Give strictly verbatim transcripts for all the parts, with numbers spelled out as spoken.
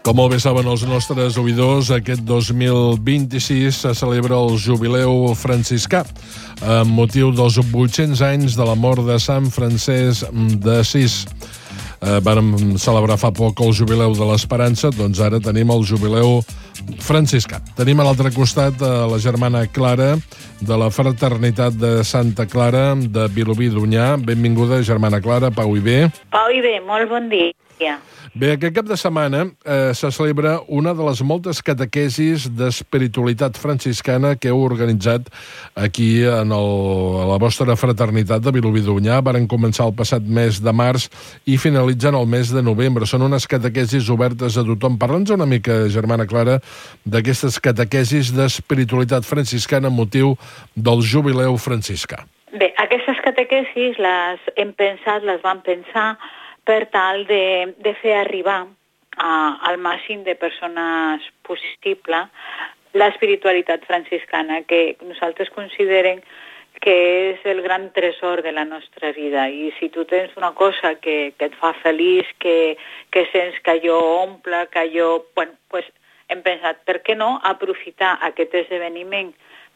Com molt bé saben els nostres oïdors, aquest dos mil vint-i-sis se celebra el Jubileu franciscà, amb motiu dels vuit-cents anys de la mort de Sant Francesc d'Assís. Eh, vàrem celebrar fa poc el Jubileu de l'Esperança, doncs ara tenim el Jubileu franciscà. Tenim a l'altre costat a la germana Clara, de la Fraternitat de Santa Clara, de Vilobí d'Onyar. Benvinguda, germana Clara, pau i bé. Pau i bé, molt bon dia. Bé, aquest cap de setmana eh, se celebra una de les moltes catequesis d'espiritualitat franciscana que heu organitzat aquí en el, a la vostra fraternitat de Vilobí d'Onyar. Varen començar el passat mes de març i finalitzen el mes de novembre. Són unes catequesis obertes a tothom. Parla'ns una mica, germana Clara, d'aquestes catequesis d'espiritualitat franciscana amb motiu del Jubileu franciscà. Bé, aquestes catequesis les hem pensat, les vam pensar per tal de, de fer arribar a, al màxim de persones possible l'espiritualitat franciscana, que nosaltres considerem que és el gran tresor de la nostra vida. I si tu tens una cosa que, que et fa feliç, que, que sents que allò omple, que allò... Bueno, pues hem pensat, per què no aprofitar aquest esdeveniment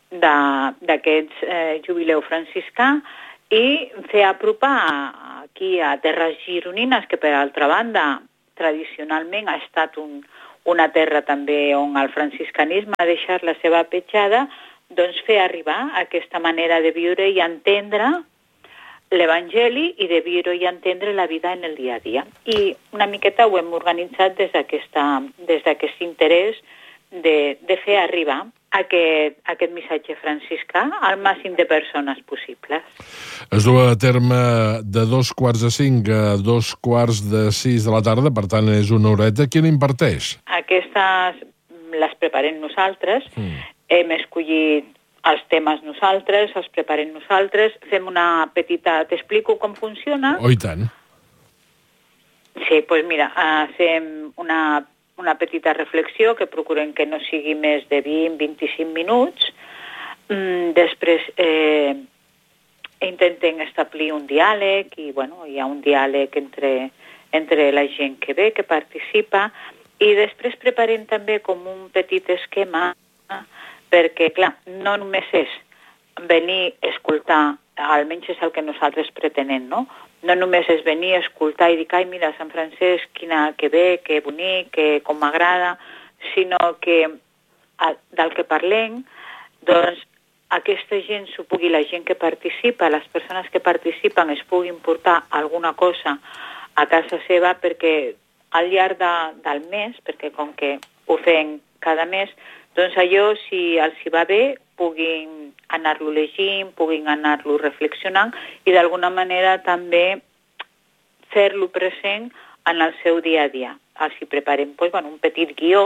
d'aquest eh, jubileu franciscà i fer apropar aquí a terres gironines, que per altra banda tradicionalment ha estat un, una terra també on el franciscanisme ha deixat la seva petjada, doncs fer arribar aquesta manera de viure i entendre l'Evangeli i de viure i entendre la vida en el dia a dia. I una miqueta ho hem organitzat des d'aquest interès de, de fer arribar Aquest, aquest missatge franciscà al màxim de persones possibles. Es du a terme de dos quarts de cinc a dos quarts de sis de la tarda, per tant és una horeta. Qui l'imparteix? Aquestes les preparem nosaltres, mm. hem escollit els temes nosaltres, els preparem nosaltres, fem una petita... T'explico com funciona? Oh, i tant. Sí, doncs mira, uh, fem una una petita reflexió que procurem que no sigui més de vint a vint-i-cinc minuts. Mm, després eh, intentem establir un diàleg i bueno, hi ha un diàleg entre, entre la gent que ve, que participa, i després preparem també com un petit esquema perquè, clar, no només és venir a escoltar, almenys és el que nosaltres pretenem, no? No només és venir a escoltar i dir, ai, mira, Sant Francesc, quina, que bé, que bonic, que com m'agrada, sinó que a, del que parlem, doncs aquesta gent s'ho pugui, la gent que participa, les persones que participen es puguin portar alguna cosa a casa seva, perquè al llarg de, del mes, perquè com que ho fem cada mes, doncs allò, si els hi va bé, puguin anar-lo llegint, puguin anar-lo reflexionant i d'alguna manera també fer-lo present en el seu dia a dia. Els hi preparem pues, bueno, un petit guió,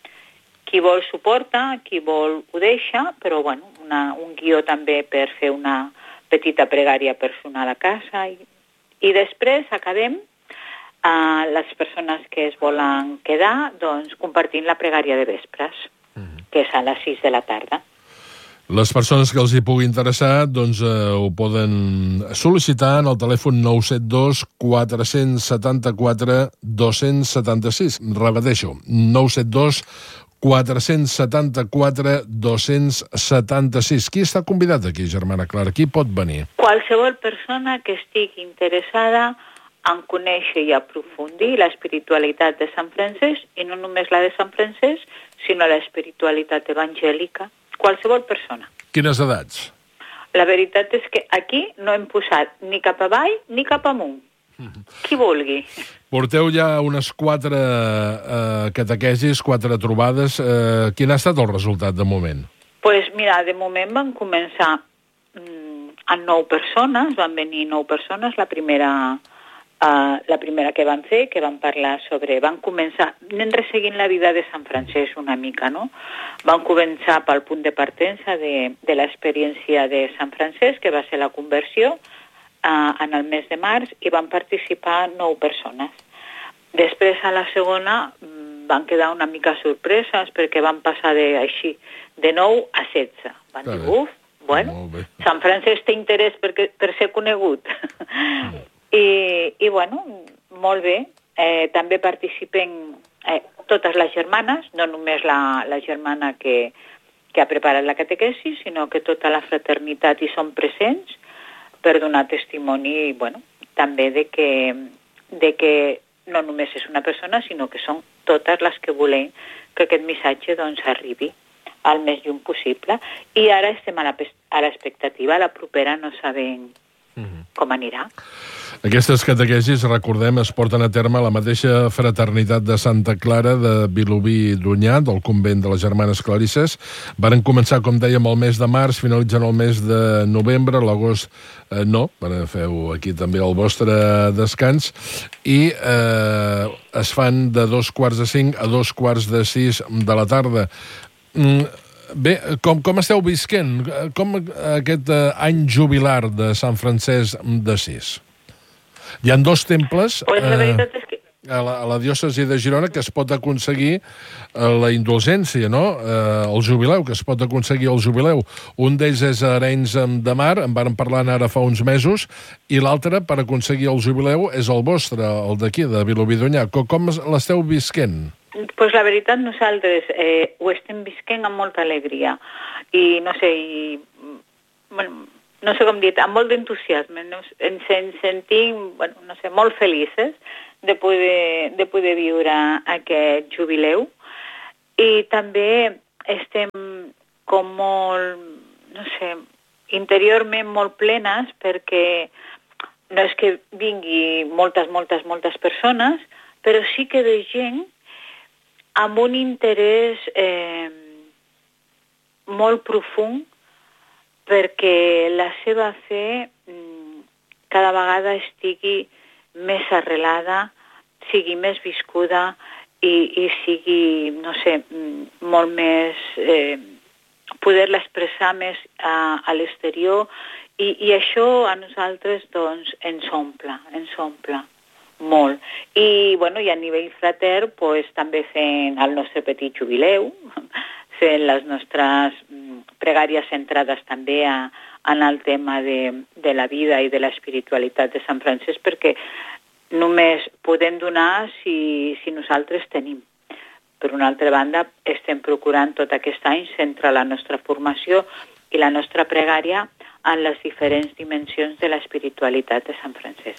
qui vol suporta, qui vol ho deixa, però bueno, una, un guió també per fer una petita pregària personal a casa i, i després acabem uh, les persones que es volen quedar doncs, compartint la pregària de vespres, mm-hmm. que és a les sis de la tarda. Les persones que els hi pugui interessar doncs, eh, ho poden sol·licitar en el telèfon nou set dos quatre set quatre dos set sis. Repeteixo, nou set dos quatre set quatre dos set sis. Qui està convidat aquí, germana Clara? Qui pot venir? Qualsevol persona que estigui interessada en conèixer i aprofundir l'espiritualitat de Sant Francesc, i no només la de Sant Francesc, sinó l'espiritualitat evangèlica. Qualsevol persona. Quines edats? La veritat és que aquí no hem posat ni cap avall ni cap amunt. Mm-hmm. Qui vulgui. Porteu ja unes quatre eh, catequesis, quatre trobades. Eh, quin ha estat el resultat de moment? Doncs pues mira, de moment van començar mm, amb nou persones, van venir nou persones, la primera... Uh, la primera que van fer, que van parlar sobre... Van començar, anem resseguint la vida de Sant Francesc una mica, no? Van començar pel punt de partença de, de l'experiència de Sant Francesc, que va ser la conversió, uh, en el mes de març, i van participar nou persones. Després, a la segona, van quedar una mica sorpreses, perquè van passar de, així, de nou a setze. Van dir, uf, bueno, Sant Francesc té interès per, per ser conegut. Mm. I, i bueno, molt bé. Eh, també participen eh, totes les germanes, no només la, la germana que, que ha preparat la catequesi, sinó que tota la fraternitat hi són presents per donar testimoni, bueno, també de que, de que no només és una persona, sinó que són totes les que volem que aquest missatge doncs, arribi al més lluny possible. I ara estem a l'expectativa, la propera no sabem mm-hmm. com anirà. Aquestes catequesis, recordem, es porten a terme a la mateixa fraternitat de Santa Clara de Vilobí d'Onyar, del convent de les Germanes Clarisses. Varen començar, com dèiem, el mes de març, finalitzen el mes de novembre, l'agost eh, no, feu aquí també el vostre descans, i eh, es fan de dos quarts de cinc a dos quarts de sis de la tarda. Mm, Bé, com, com esteu visquent? Com aquest eh, any jubilar de Sant Francesc d'Assís? Hi ha dos temples pues la veritat és que... a, la, a la diòcesi de Girona que es pot aconseguir eh, la indulgència, no? Eh, el jubileu, que es pot aconseguir el jubileu. Un d'ells és a Arenys de Mar, en vàrem parlar ara fa uns mesos, i l'altre, per aconseguir el jubileu, és el vostre, el d'aquí, de Vilobí d'Onyar. Com, com l'esteu visquent? Pues la veritat, nosaltres eh, ho estem visquent amb molta alegria. I, no sé, i, bueno, no sé com dir, amb molt d'entusiasme. Ens, ens sentim, bueno, no sé, molt felices de poder, de poder viure aquest jubileu. I també estem com molt, no sé, interiorment molt plenes perquè no és que vingui moltes, moltes, moltes persones, però sí que ve gent amb un interès eh, molt profund perquè la seva fe mm, cada vegada estigui més arrelada, sigui més viscuda i, i sigui, no sé, molt més... Eh, poder-la expressar més a, a l'exterior i, i això a nosaltres doncs, ens omple, ens omple. Molt. I, bueno, i a nivell frater, pues, també fent el nostre petit jubileu, fent les nostres pregàries centrades també a, en el tema de, de la vida i de l'espiritualitat de Sant Francesc, perquè només podem donar si, si nosaltres tenim. Per una altra banda, estem procurant tot aquest any centrar la nostra formació i la nostra pregària en les diferents dimensions de l'espiritualitat de Sant Francesc.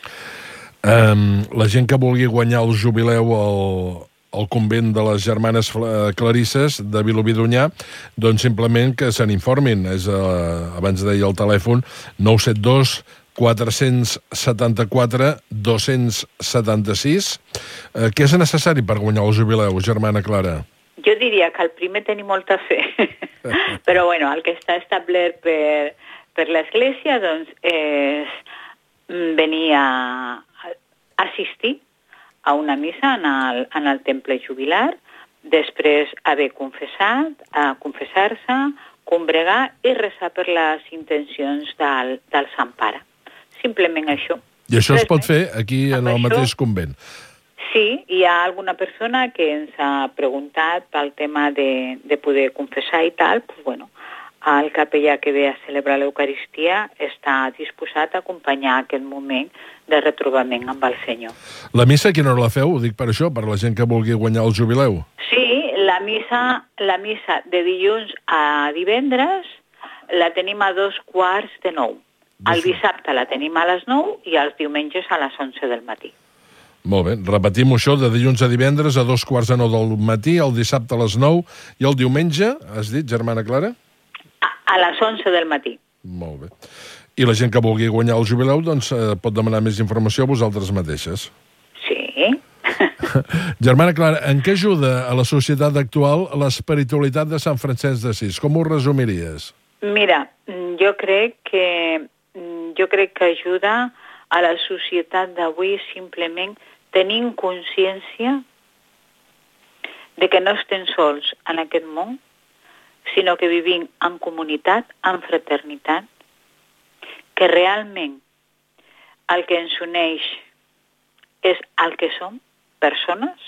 Um, la gent que vulgui guanyar el jubileu al, al convent de les Germanes Clarisses de Vilobí d'Onyar, doncs simplement que se n'informin. És, uh, abans deia el telèfon, nou set dos quatre set quatre dos set sis. Uh, què és necessari per guanyar el jubileu, germana Clara? Jo diria que el primer tenir molta fe, però bueno, el que està establert per, per l'Església doncs, és venir a assistir a una missa en el, en el temple jubilar, després haver confessat, a confessar-se, combregar i resar per les intencions del, del Sant Pare. Simplement això. I això es pot fer aquí en el mateix convent? Sí, hi ha alguna persona que ens ha preguntat pel tema de, de poder confessar i tal, pues bueno, el capellà que ve a celebrar l'Eucaristia està disposat a acompanyar aquest moment de retrobament amb el Senyor. La missa, a quina hora la feu? Ho dic per això, per la gent que vulgui guanyar el jubileu. Sí, la missa, la missa de dilluns a divendres la tenim a dos quarts de nou. El dissabte la tenim a les nou i els diumenges a les onze del matí. Molt bé, repetim això, de dilluns a divendres a dos quarts de nou del matí, el dissabte a les nou i el diumenge, has dit, germana Clara? A, a les onze del matí. Molt bé. I la gent que vulgui guanyar el jubileu doncs, eh, pot demanar més informació a vosaltres mateixes. Sí. Germana Clara, en què ajuda a la societat actual l'espiritualitat de Sant Francesc d'Assís? Com ho resumiries? Mira, jo crec que jo crec que ajuda a la societat d'avui simplement tenint consciència de que no estem sols en aquest món, sinó que vivim en comunitat, en fraternitat, que realment el que ens uneix és el que som, persones,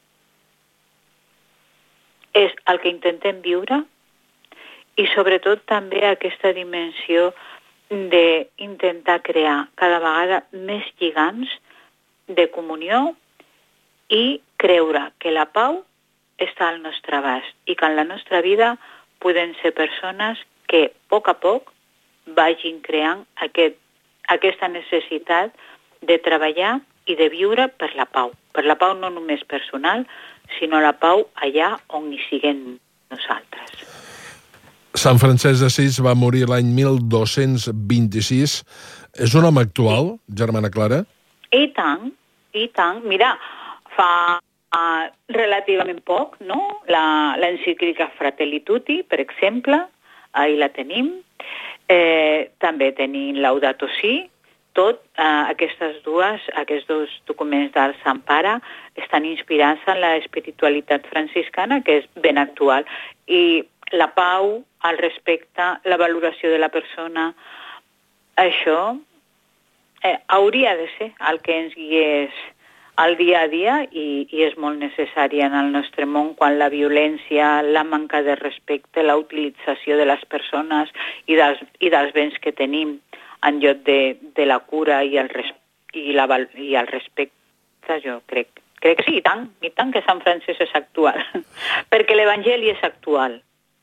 és el que intentem viure i sobretot també aquesta dimensió d'intentar crear cada vegada més lligams de comunió i creure que la pau està al nostre abast i que en la nostra vida poden ser persones que a poc a poc vagin creant aquest, aquesta necessitat de treballar i de viure per la pau. Per la pau no només personal, sinó la pau allà on hi siguem nosaltres. Sant Francesc d'Assís va morir l'any mil dos-cents vint-i-sis. És un home actual, germana Clara? I tant, i tant. Mira, fa uh, relativament poc, no? La, l'encíclica Fratelli Tutti, per exemple, ahí la tenim. Eh, també tenim Laudato Si. Tot eh, aquestes dues, aquests dos documents del Sant Pare estan inspirats en la espiritualitat franciscana, que és ben actual. I la pau, el respecte, la valoració de la persona, això eh, hauria de ser el que ens guiés al dia a dia i, i és molt necessari en el nostre món quan la violència, la manca de respecte, la utilització de les persones i dels, i dels béns que tenim en lloc de, de la cura i el, res, i, la, i el respecte, jo crec, crec que sí, i tant, i tant que Sant Francesc és actual, perquè l'Evangeli és actual.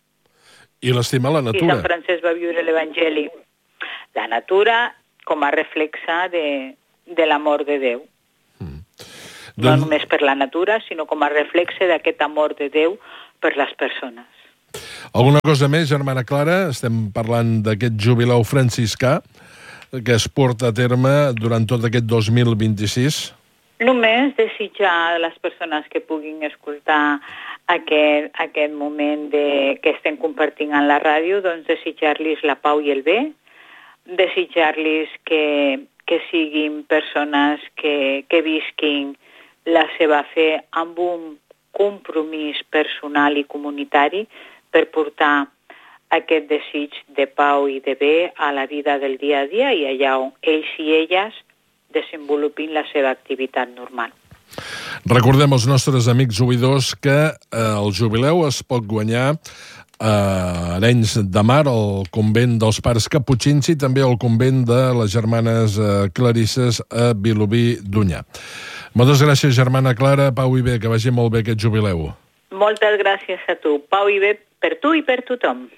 I l'estimar la natura. I Sant Francesc va viure l'Evangeli. La natura com a reflexe de, de l'amor de Déu. Mm. No doncs... només per la natura, sinó com a reflexe d'aquest amor de Déu per les persones. Alguna cosa més, germana Clara? Estem parlant d'aquest jubileu franciscà que es porta a terme durant tot aquest dos mil vint-i-sis. Només desitjar a les persones que puguin escoltar aquest, aquest moment de, que estem compartint en la ràdio, doncs desitjar-los la pau i el bé, desitjar-los que, que siguin persones que, que visquin la seva fe amb un compromís personal i comunitari per portar aquest desig de pau i de bé a la vida del dia a dia i allà on ells i elles desenvolupin la seva activitat normal. Recordem als nostres amics oïdors que eh, el jubileu es pot guanyar a Arenys de Mar, al convent dels Pares Caputxins i també al convent de les germanes eh, Clarisses a Vilobí d'Onyar. Moltes gràcies, germana Clara. Pau i bé, que vagi molt bé aquest jubileu. Moltes gràcies a tu. Pau i bé per tu i per tothom.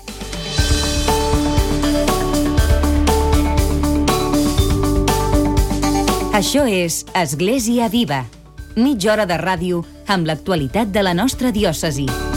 Això és Església Viva. Mitja hora de ràdio amb l'actualitat de la nostra diòcesi.